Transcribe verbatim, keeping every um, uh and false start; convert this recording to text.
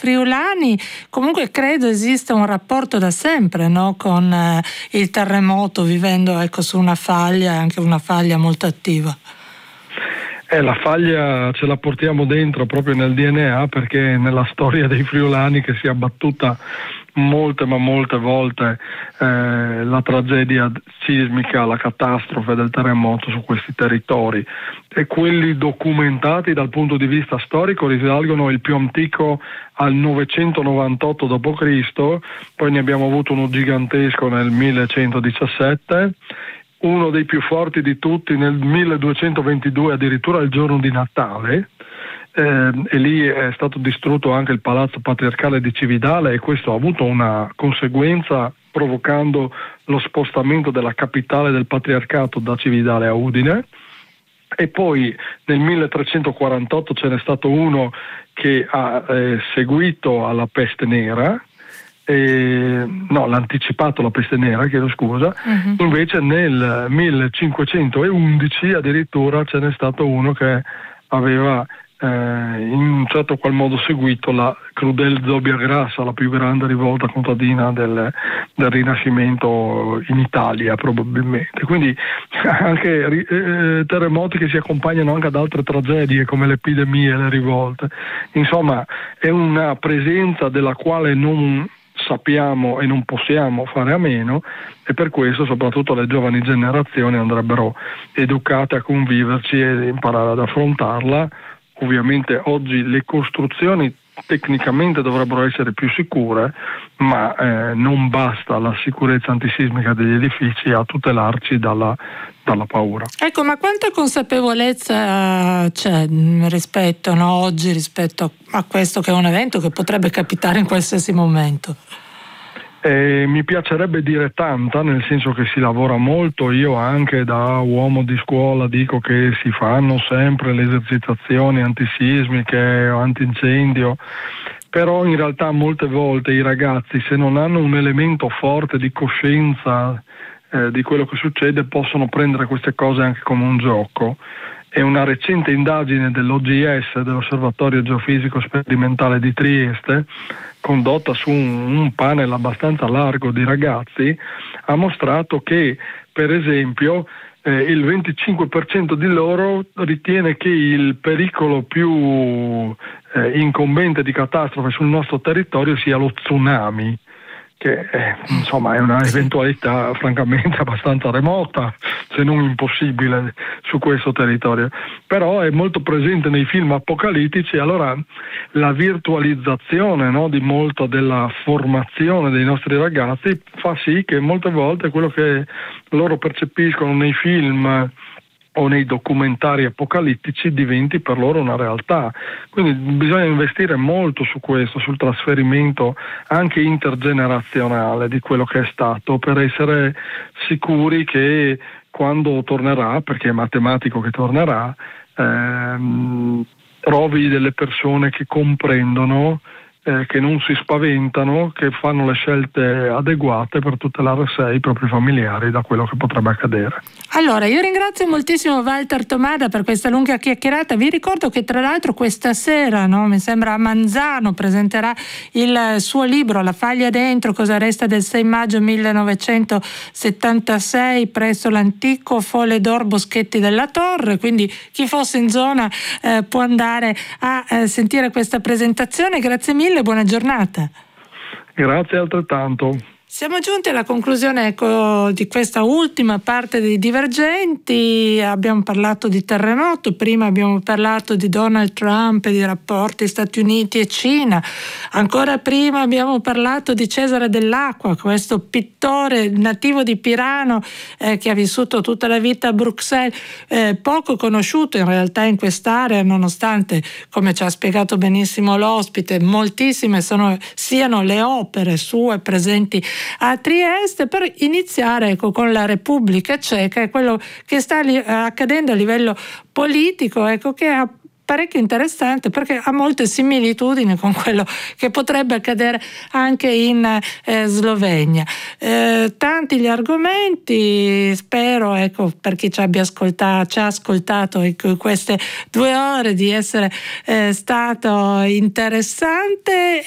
friulani comunque credo esista un rapporto da sempre, no? Con eh, il terremoto, vivendo ecco su una faglia, anche una faglia molto attiva. Eh, la faglia ce la portiamo dentro proprio nel D N A, perché nella storia dei friulani che si è abbattuta molte ma molte volte eh, la tragedia sismica, la catastrofe del terremoto su questi territori, e quelli documentati dal punto di vista storico risalgono il più antico al novecentonovantotto dopo Cristo, poi ne abbiamo avuto uno gigantesco nel millecentodiciassette, uno dei più forti di tutti nel milleduecentoventidue, addirittura il giorno di Natale, eh, e lì è stato distrutto anche il palazzo patriarcale di Cividale, e questo ha avuto una conseguenza provocando lo spostamento della capitale del patriarcato da Cividale a Udine. E poi nel milletrecentoquarantotto ce n'è stato uno che ha eh, seguito alla peste nera, Eh, no, l'ha anticipato la peste nera, chiedo scusa. Uh-huh. Invece nel millecinquecentoundici addirittura ce n'è stato uno che aveva eh, in un certo qual modo seguito la Crudel Zobbia Grassa, la più grande rivolta contadina del, del Rinascimento in Italia probabilmente. Quindi anche eh, terremoti che si accompagnano anche ad altre tragedie come le epidemie e le rivolte. Insomma, è una presenza della quale non sappiamo e non possiamo fare a meno, e per questo soprattutto le giovani generazioni andrebbero educate a conviverci e imparare ad affrontarla. Ovviamente oggi le costruzioni tecnicamente dovrebbero essere più sicure, ma eh, non basta la sicurezza antisismica degli edifici a tutelarci dalla, dalla paura. Ecco, ma quanta consapevolezza c'è rispetto, no, oggi rispetto a questo che è un evento che potrebbe capitare in qualsiasi momento? Eh, mi piacerebbe dire tanta, nel senso che si lavora molto. Io anche da uomo di scuola dico che si fanno sempre le esercitazioni antisismiche, antincendio, però in realtà molte volte i ragazzi, se non hanno un elemento forte di coscienza eh, di quello che succede, possono prendere queste cose anche come un gioco. E una recente indagine dell'O G S, dell'Osservatorio Geofisico Sperimentale di Trieste, condotta su un, un panel abbastanza largo di ragazzi, ha mostrato che, per esempio, eh, il venticinque per cento di loro ritiene che il pericolo più eh, incombente di catastrofe sul nostro territorio sia lo tsunami, che eh, insomma è una eventualità francamente abbastanza remota, se non impossibile, su questo territorio, però è molto presente nei film apocalittici. Allora la virtualizzazione, no, di molto della formazione dei nostri ragazzi fa sì che molte volte quello che loro percepiscono nei film o nei documentari apocalittici diventi per loro una realtà. Quindi bisogna investire molto su questo, sul trasferimento anche intergenerazionale di quello che è stato, per essere sicuri che quando tornerà, perché è matematico che tornerà, ehm, trovi delle persone che comprendono, eh, che non si spaventano, che fanno le scelte adeguate per tutelare sé e i propri familiari da quello che potrebbe accadere. Allora, io ringrazio moltissimo Walter Tomada per questa lunga chiacchierata. Vi ricordo che tra l'altro questa sera, no, mi sembra a Manzano, presenterà il suo libro La faglia dentro, cosa resta del sei maggio millenovecentosettantasei presso l'antico Folle d'Or Boschetti della Torre, quindi chi fosse in zona eh, può andare a eh, sentire questa presentazione. Grazie mille, buona giornata. Grazie altrettanto. Siamo giunti alla conclusione, ecco, di questa ultima parte dei Divergenti. Abbiamo parlato di terremoto, prima abbiamo parlato di Donald Trump e di rapporti Stati Uniti e Cina, ancora prima abbiamo parlato di Cesare Dell'Acqua, questo pittore nativo di Pirano eh, che ha vissuto tutta la vita a Bruxelles, eh, poco conosciuto in realtà in quest'area, nonostante, come ci ha spiegato benissimo l'ospite, moltissime sono, siano le opere sue presenti a Trieste. Per iniziare, ecco, con la Repubblica Ceca e quello che sta li, accadendo a livello politico, ecco, che ha parecchio interessante perché ha molte similitudini con quello che potrebbe accadere anche in eh, Slovenia. Eh, tanti gli argomenti, spero, ecco, per chi ci abbia ascoltato, ci ha ascoltato in queste due ore, di essere eh, stato interessante.